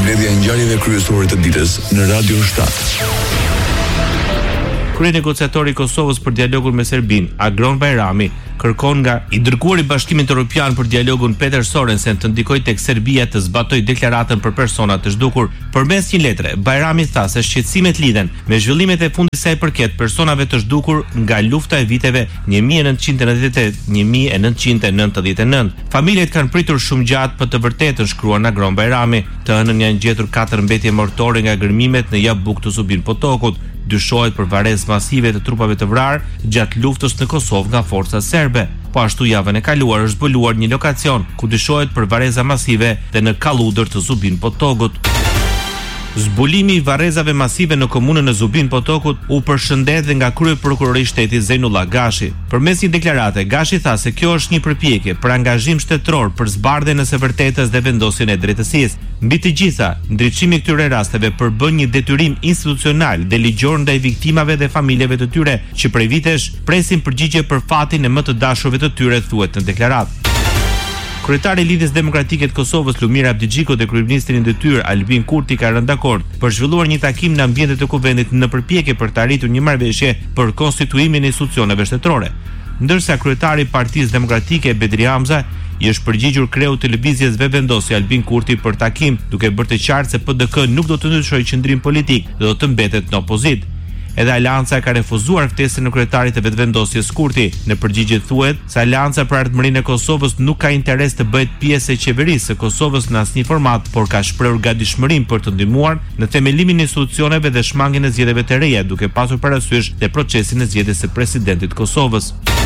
Mbledhja e ngjarjeve kryesore të ditës në Radio 7. Kryenegociatori i Kosovës për dialogun me Serbinë, Agron Bajrami, kërkon nga i dërguari i Bashkimit Evropian për dialogun Peter Sorensen të ndikojë tek Serbia të zbatojë deklaratën për persona të zhdukur. Përmes një letre, Bajrami tha se shqetësimet lidhen me zhvillimet e fundit sa i përket personave të zhdukur nga lufta e viteve 1998-1999. Familjet kanë pritur shumë gjatë për të vërtetën, shkruan Agron Bajrami. Të hënën janë gjetur 4 mbetje mortore nga gërmimet në Jabuk të Zubin Potokut. Dyshohet për varrezë masive të trupave të vrarë gjatë luftës në Kosovë nga forca serbe. Po ashtu javën e kaluar është zbuluar një lokacion ku dyshohet për varreza masive dhe në Kalludër të Zubin Potokut. Zbulimi i varrezave masive në komunën e Zubin Potokut u përshëndet dhe nga kryeprokurori i shtetit Zejnullah Gashi. Përmes një deklarate, Gashi tha se kjo është një përpjekje për angazhim shtetëror për zbardhjen e së vërtetës dhe vendosjen e drejtësisë. Mbi të gjitha, ndriçimi i këtyre rasteve përbën një detyrim institucional dhe ligjor ndaj viktimave dhe familjeve të tyre që prej vitesh presin përgjigje për fatin e më të dashurve të tyre, thuhet në deklaratë. Kryetari i Lidhjes Demokratike të Kosovës Lumir Abdigjiku dhe kryeministri i detyrë Albin Kurti ka rënë dakord për zhvilluar një takim në ambientet të kuvendit në përpjekje për të arritur një marrëveshje për konstituimin e institucioneve shtetërore. Ndërsa kryetari i Partisë Demokratike Bedri Hamza i është përgjigjur kreut të lëvizjes vendosi Albin Kurti për takim, duke bërë të qartë se PDK nuk do të ndryshojë qendrim politik dhe do të mbetet në opozitë. Edhe Alianca ka refuzuar ftesën e kryetarit të vetvendosjes Kurti. Në përgjigje thuhet se Alianca për Ardhmërinë e Kosovës nuk ka interes të bëhet pjesë e qeverisë së Kosovës në asnjë format, por ka shprehur gatishmërinë për të ndihmuar në themelimin e institucioneve dhe shmangjen e zgjedhjeve të reja, duke pasur parasysh dhe procesin e zgjedhjes së presidentit të Kosovës.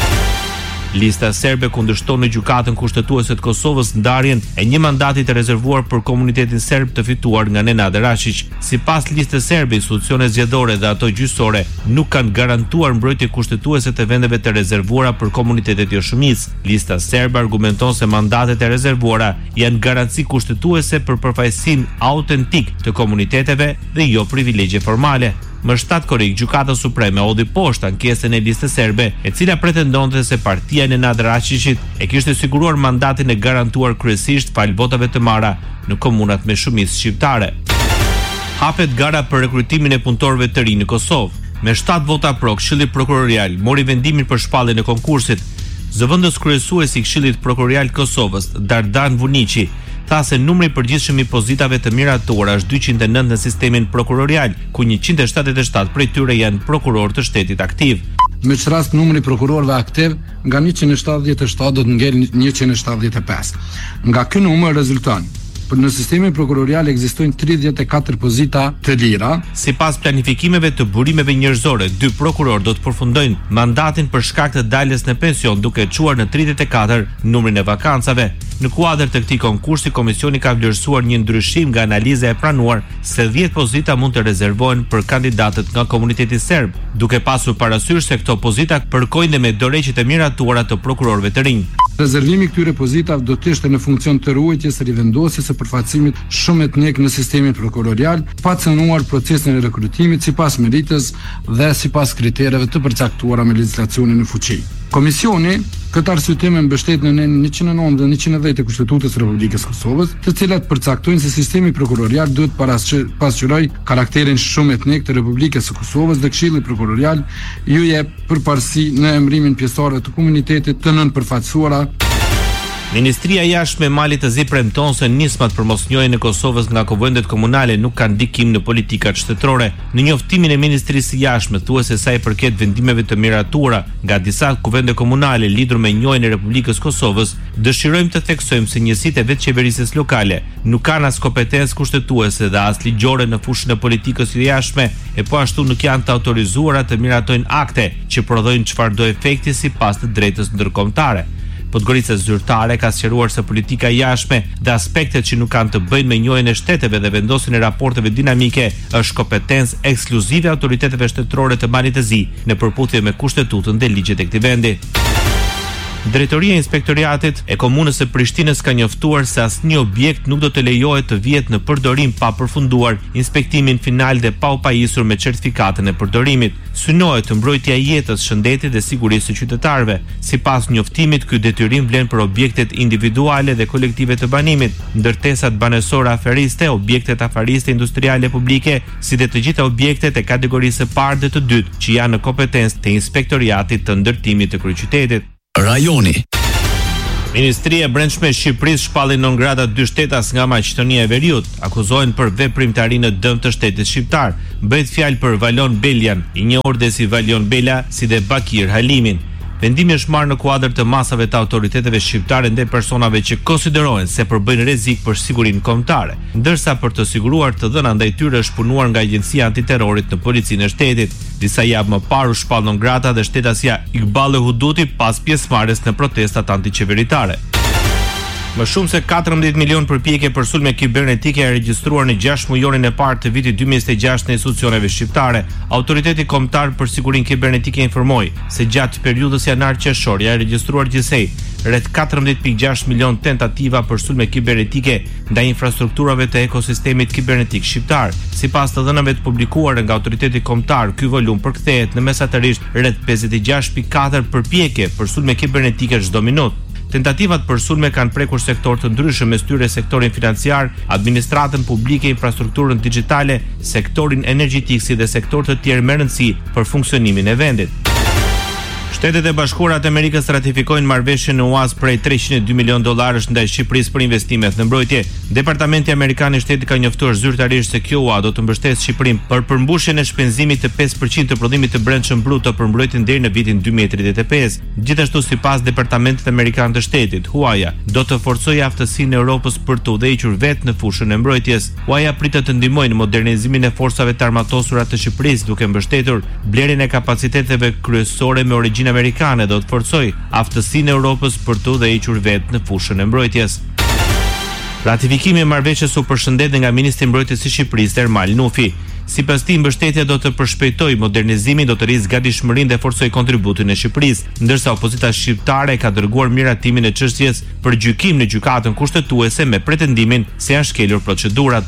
Lista serbe kundërshton në gjykatën kushtetuese të Kosovës ndarjen e një mandati të rezervuar për komunitetin serb të fituar nga Nenad Rashić. Sipas listës serbe, institucionet zgjedhore dhe ato gjyqësore nuk kanë garantuar mbrojtje kushtetuese të vendeve të rezervuara për komunitetet joshëmisë. Lista serbe argumenton se mandatet e rezervuara janë garanci kushtetuese për përfaqësim autentik të komuniteteve dhe jo privilegje formale. Më 7 korrik, Gjykata Supreme hodhi poshtë ankesën e listës serbe, e cila pretendonte se partia e Nenad Rashićit e kishte siguruar mandatin e garantuar kryesisht fal votave të marra në komunat me shumicë shqiptare. Hapet gara për rekrutimin e punëtorëve të rinj në Kosovë. Me 7 vota pro, Këshilli Prokurorial mori vendimin për shpalljen e konkursit. Zëvendës kryesuesi i Këshillit Prokurorial të Kosovës, Dardan Vuniqi, tha se numri i përgjithshëm i pozitave të miratuara është 209 në sistemin prokurorial, ku 177 prej tyre janë prokurorë të shtetit aktiv. Me që rast numri prokurorëve aktiv nga 177 do të ngel 175. Nga ky numër rezulton në sistemin prokurorial ekzistojnë 34 pozita të lira. Sipas planifikimeve të burimeve njerëzore, 2 prokurorë do të përfundojnë mandatin për shkak të daljes në pension, duke çuar në 34 numrin e vakancave. Në kuadër të këtij konkursi, komisioni ka vlerësuar një ndryshim nga analiza e pranuar se 10 pozita mund të rezervohen për kandidatët nga komuniteti serb, duke pasur parasysh se këto pozita përkojnë me dorëheqjet e miratuara të prokurorëve të rinj. Rezervimi këtyre pozitave do të ishte në funksion të ruajtjes së rivendosjes së përfaqësimit shumë etnik në sistemin prokurorial, pa cënuar procesin e rekrutimit sipas meritës dhe sipas kritereve të përcaktuara me legjislacionin në fuqi. Komisioni këtë arsyetim mbështet në 109 dhe 110 të Kushtetutës së Republikës Kosovës, të cilat përcaktojnë se sistemi prokurorial duhet pasqyroj karakterin shumë etnik të Republikës së Kosovës dhe Këshilli Prokurorial ju jep përparësi në emërimin pjesëtarëve të komunitetit të nënpërfaqësuara. Ministria e Jashtme e Malit të Zi premton se nismat për mosnjohjen e Kosovës nga kuvendet komunale nuk kanë ndikim në politikat shtetërore. Në njoftimin e Ministrisë së Jashtme thuhet se sa i përket vendimeve të miratuara nga disa kuvende komunale lidhur me njohjen e Republikës Kosovës, dëshirojmë të theksojmë se njësitë e vetëqeverisjes lokale nuk kanë as kompetencë kushtetuese dhe as ligjore në fushën e politikës së jashtme, e po ashtu nuk janë të autorizuara të miratojnë akte që prodhojnë çfarëdo efekti sipas të drejtës ndërkombëtare. Podgorica zyrtare ka sqaruar se politika e jashtme dhe aspektet që nuk kanë të bëjnë me njohjen e shteteve dhe vendosjen e raporteve dinamike është kompetencë ekskluzive e autoriteteve shtetërore të Malit të Zi në përputhje me kushtetutën dhe ligjet e këtij vendi. Drejtoria e Inspektoriatit e Komunës së Prishtinës ka njoftuar se asnjë objekt nuk do të lejohet të vihet në përdorim pa përfunduar inspektimin final dhe pa u pajisur me certifikatën e përdorimit. Synohet mbrojtja e jetës, shëndetit dhe sigurisë së qytetarëve. Sipas njoftimit, ky detyrim vlen për objektet individuale dhe kolektive të banimit, ndërtesat banesore aferiste, objektet afariste industriale publike, si dhe të gjitha objektet e kategorisë së parë dhe të dytë që janë në kompetencë të Inspektoriatit të Ndërtimit të Kryeqytetit. Rajoni. Ministria e Brendshme e Shqipërisë shpalli non grata 2 shtetas nga Maqedonia e Veriut, akuzohen për veprimtari në dëm të shtetit shqiptar. Bëhet fjalë për Valon Beljan, i njohur dhe si Valion Bela, si dhe Bakir Halimin. Vendimi është marrë në kuadër të masave të autoriteteve shqiptare ndaj personave që konsiderohen se përbëjnë rrezik për sigurinë kombëtare, ndërsa për të siguruar të dhëna ndaj tyre është punuar nga Agjencia Antiterrorit në Policinë e Shtetit. Disa javë më parë u shpall non grata dhe shtetasja Iqbal Huduti pas pjesëmarrjes në protestat antiqeveritare. Më shumë se 14 milion përpjekje për sulme kibernetike e regjistruar në 6 mujorin e parë të vitit 2026 në institucioneve shqiptare. Autoriteti Kombëtar për Sigurinë Kibernetike informoi se gjatë periudhës janar-qershor janë regjistruar gjithsej rreth 14.6 milion tentativa për sulme kibernetike ndaj infrastrukturave të ekosistemit kibernetik shqiptar. Sipas të dhënave të publikuara nga Autoriteti Kombëtar, ky volum përkthehet në mesatërisht rreth 56.4 përpjekje për sulme kibernetike çdo minutë. Tentativat për sulme kanë prekur sektor të ndryshëm, mes tyre sektorin financiar, administratën publike, infrastrukturën digjitale, sektorin energjetik si dhe sektor të tjerë me rëndësi për funksionimin e vendit. Shtetet e Bashkuara të Amerikës ratifikojnë marrëveshjen në UAS prej $302 milion ndaj Shqipërisë për investimet në mbrojtje. Departamenti Amerikan i Shtetit ka njoftuar zyrtarisht se kjo UA do të mbështesë Shqipërinë për përmbushjen e shpenzimit të 5% të prodhimit të brendshëm bruto për mbrojtjen deri në vitin 2035. Gjithashtu, sipas Departamentit Amerikan të Shtetit, huaja do të forcojë aftësinë e Europës për të udhëhequr vetë në fushën e mbrojtjes. Huaja pritet të ndihmojë në modernizimin e forcave të armatosura të Shqipërisë, duke mbështetur blerjen e kapaciteteve kryesore me origjinë amerikane, do të forcoj aftësinë e Europës për të udhëhequr vetë në fushën e mbrojtjes. Ratifikimi i marrëveshjes u përshëndet nga Ministri i Mbrojtjes i Shqipërisë Ermal Nufi. Sipas tij, mbështetja do të përshpejtojë modernizimin, do të rrisë gatishmërinë dhe forcojë kontributin e Shqipërisë, ndërsa opozita shqiptare ka dërguar miratimin e çështjes për gjykim në gjykatën kushtetuese me pretendimin se janë shkelur procedurat.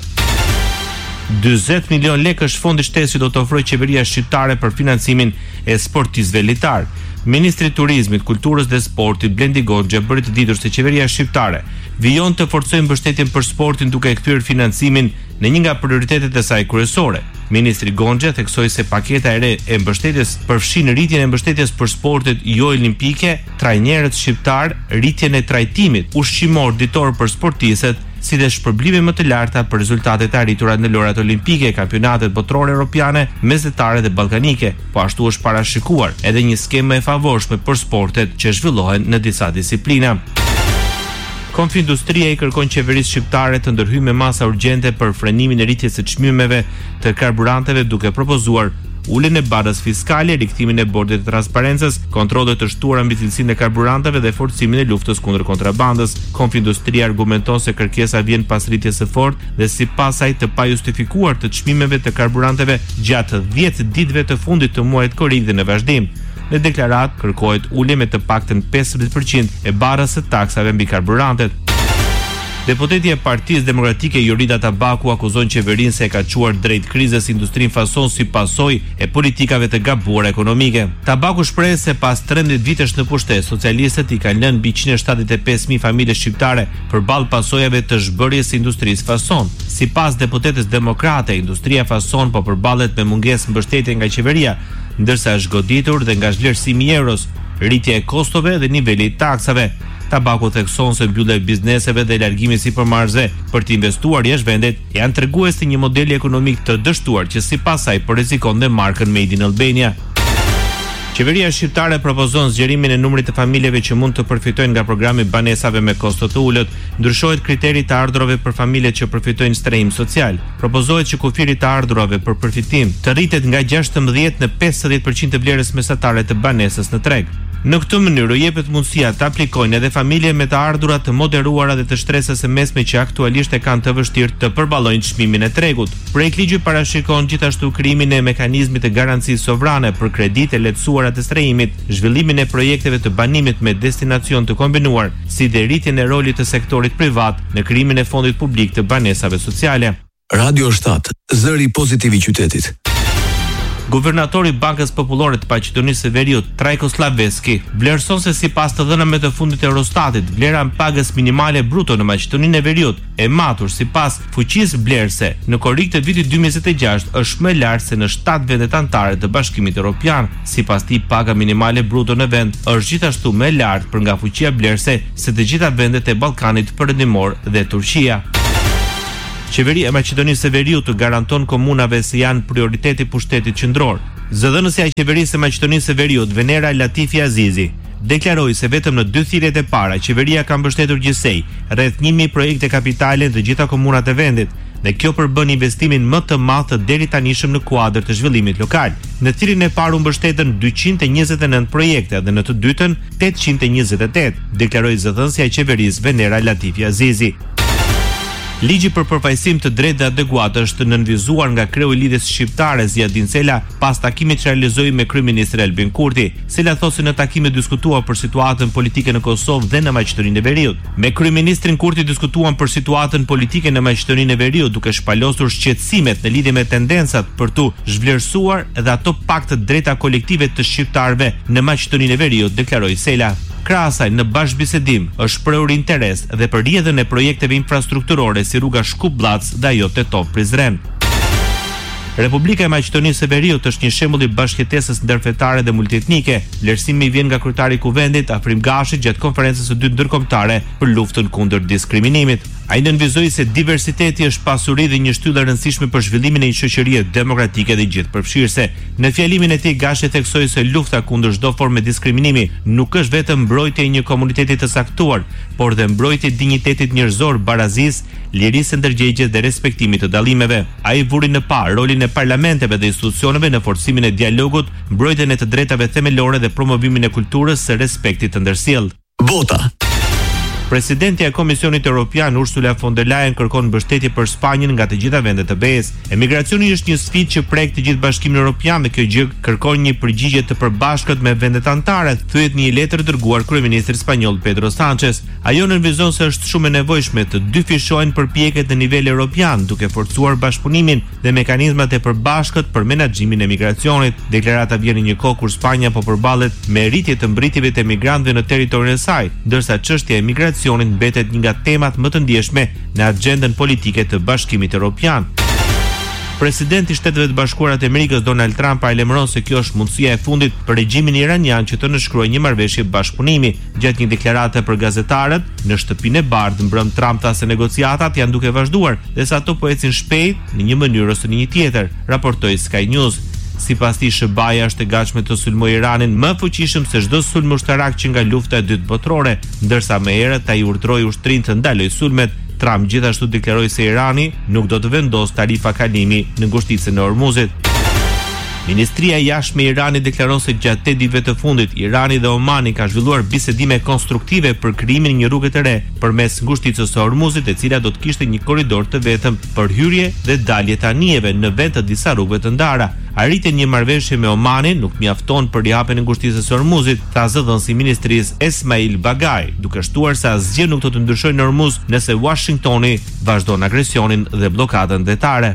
40 milion lekë është fondi shtesë që do të ofrojë qeveria shqiptare për financimin e sportistëve litar. Ministri i Turizmit, Kulturës dhe Sportit Blendi Goxha bëri të ditur se qeveria shqiptare vijon të forcojë mbështetjen për sportin duke kthyer financimin në një nga prioritetet e saj kryesore. Ministri Goxha theksoi se paketa e re e mbështetjes përfshin rritjen e mbështetjes për sportet jo olimpike, trajnerët shqiptar, rritjen e trajtimit ushqimor ditor për sportistët, si dhe shpërblime më të larta për rezultatet e arritura në lojrat olimpike, kampionatet botërore europiane, mesdhetare dhe ballkanike. Po ashtu është parashikuar edhe një skemë e favorshme për sportet që zhvillohen në disa disiplina. Konfindustria i kërkon qeverisë shqiptare të ndërhyjë me masa urgjente për frenimin e rritjes së çmimeve të karburanteve, duke propozuar uljen e barrës fiskale, rikthimin e bordit të transparencës, kontrollet të shtuara mbi cilësinë e karburanteve dhe forcimin e luftës kundër kontrabandës. Konfindustria argumenton se kërkesa vjen pas rritjes së fortë dhe sipas saj të pajustifikuar të çmimeve të karburanteve gjatë 10 ditëve të fundit të muajit korrik dhe në vazhdim. Në deklarat kërkohet ulje me të paktën 15% e barrës së taksave mbi karburantet. Deputeti e Partisë Demokratike Jorida Tabaku akuzon qeverinë se e ka çuar drejt krizës industrinë fason si pasojë e politikave të gabuara ekonomike. Tabaku shpreh se pas 13 vitesh në pushtet, socialistët i kanë lënë mbi 175.000 familje shqiptare përballë pasojave të zhbërjes së industrisë fason. Sipas deputetës demokrate, industria fason po përballet me mungesë mbështetje nga qeveria, ndërsa është goditur dhe nga vlerësimi i euros, rritja e kostove dhe niveli i taksave. Tabaku thekson se mbyllja e bizneseve dhe largimi sipërmarrësve për të investuar jashtë vendit janë tregues të një modeli ekonomik të dështuar që sipas saj po rrezikon dhe markën Made in Albania. Qeveria shqiptare propozon zgjerimin e numrit të familjeve që mund të përfitojnë nga programi banesave me kosto të ulët. Ndryshohet kriteri të ardhurave për familjet që përfitojnë strehim social. Propozohet që kufiri të ardhurave për përfitim të rritet nga 16 në 50% të vlerës mesatare të banesës në treg. Në këtë mënyrë jepet mundësia të aplikojnë edhe familje me të ardhurat të moderuara dhe të shtresës së mesme që aktualisht e kanë të vështirë të përballojnë çmimin e tregut. Projektligji parashikon gjithashtu krijimin e mekanizmit të garancisë sovrane për kreditë lehtësuara të strehimit, zhvillimin e projekteve të banimit me destinacion të kombinuar, si dhe rritjen e rolit të sektorit privat në krijimin e fondit publik të banesave sociale. Radio 7, zëri pozitiv I qytetit. Guvernatori I Bankës Popullore të Maqedonisë së Veriut, Trajko Slaveski, vlerëson se sipas të dhënave të fundit të Eurostatit, vlera e pagës minimale bruto në Maqedoninë e Veriut e matur sipas fuqisë vlerëse në korrik të vitit 2026 është më e lartë se në 7 vendet anëtare të Bashkimit Evropian. Sipas tij, paga minimale bruto në vend është gjithashtu më e lartë për nga fuqia vlerëse se të gjitha vendet e Ballkanit Perëndimor dhe Turqia. Qeveria e Maqedonisë së Veriut të garanton komunave se janë prioriteti pushtetit qendror. Zëdhënësja e qeverisë së Maqedonisë së Veriut, Venera Latifi Azizi, deklaroi se vetëm në 2 thirrjet e para qeveria ka mbështetur gjithsej rreth 1000 projekte kapitale në të gjitha komunat e vendit, dhe kjo përbën investimin më të madh të deri tanishëm në kuadër të zhvillimit lokal. Në thirrjen e parë u mbështetën 229 projekte dhe në të dytën 828, deklaroi zëdhënësja e qeverisë Venera Latifi Azizi. Ligji për përfaqësim të drejtë dhe adekuat është nënvizuar nga kreu I lidhjes shqiptare Ziadin Sela pas takimit që realizoi me kryeministrin Albin Kurti. Sela thotë se në takim diskutuan për situatën politike në Kosovë dhe në Maqedoninë e Veriut. Me kryeministrin Kurti diskutuan për situatën politike në Maqedoninë e Veriut, duke shpalosur shqetësimet në lidhje me tendencat për tu zhvlerësuar edhe ato pak të drejta kolektive të shqiptarëve në Maqedoninë e Veriut, deklaroi Sela. Krahasaj në bashkëbisedim është prehur interes dhe për rrjedhën e projekteve infrastrukturore si rruga Shkup-Blac dhe ajo Tetov-Prizren. Republika e Maqedonisë së Veriut është një shembull I bashkëjetesës ndërfetare dhe multietnike. Vlerësimi vjen nga kryetari I Kuvendit Afrim Gashi gjatë konferencës së dytë ndërkombëtare për luftën kundër diskriminimit. Ai nënvizoi se diversiteti është pasuri dhe një shtyllë e rëndësishme për zhvillimin e një shoqërie demokratike dhe gjithëpërfshirëse. Në fjalimin e tij Gashi theksoi se lufta kundër çdo forme diskriminimi nuk është vetëm mbrojtja e një komuniteti të saktuar, por dhe mbrojtja e dinjitetit njerëzor, barazisë, lirisë së ndërgjegjjes dhe respektimit të dallimeve. Ai vuri në parë rolin e parlamenteve dhe institucioneve në forcimin e dialogut, mbrojtjen e të drejtave themelore dhe promovimin e kulturës së respektit të ndërsjellë. Vota. Presidentja e Komisionit Evropian Ursula von der Leyen kërkon mbështetje për Spanjën nga të gjitha vendet të BE-s. Emigracioni është një sfidë që prek të gjithë Bashkimin Evropian dhe kjo gjë kërkon një përgjigje të përbashkët me vendet anëtare, thuhet në një letër dërguar kryeministrit spanjoll Pedro Sánchez. Ajo nënvizon se është shumë e nevojshme të dyfishojnë përpjekjet në nivel evropian, duke forcuar bashkëpunimin dhe mekanizmat e përbashkët për menaxhimin e migracionit. Deklarata vjen në një kohë kur Spanja po përballet me rritje të mbritjeve të emigrantëve në territorin e saj, ndërsa çështja e migracionit mbetet një nga temat më të ndjeshme në agjendën politike të Bashkimit Evropian. Presidenti I Shteteve të Bashkuara të Amerikës Donald Trump paralajmëron se kjo është mundësia e fundit për regjimin iranian që të nënshkruajë një marrëveshje bashkëpunimi. Gjatë një deklarate për gazetarët në Shtëpinë e Bardhë, mbrëm Trump tha se negociatat janë duke vazhduar dhe se ato po ecin shpejt në një mënyrë ose në një tjetër, raportoi Sky News. Sipas tij, SBA-ja është e gatshme të sulmojë Iranin më fuqishëm se çdo sulm ushtarak që nga lufta e dytë botërore, ndërsa më herët ai urdhroi ushtrinë të ndalojë sulmet. Trump gjithashtu deklaroi se Irani nuk do të vendosë tarifa kalimi në ngushticën e Hormuzit. Ministria e Jashtme e Iranit deklaron se gjatë 8 ditëve të fundit Irani dhe Omani kanë zhvilluar bisedime konstruktive për krijimin e një rruge të re përmes ngushticës së Hormuzit, e cila do të kishte një korridor të vetëm për hyrje dhe dalje të anijeve në vend të disa rrugëve të ndara. Arritja e një marrëveshje me Omanin nuk mjafton për japjen e ngushticës së Hormuzit, tha zëdhënësi i ministrisë Esmail Bagai, duke shtuar se asgjë nuk do të ndryshojë në Hormuz nëse Washingtoni vazhdon agresionin dhe bllokadën detare.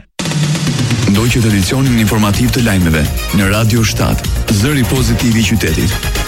Ndoqët edicionin informativ të lajmeve në Radio 7, zëri pozitiv I qytetit.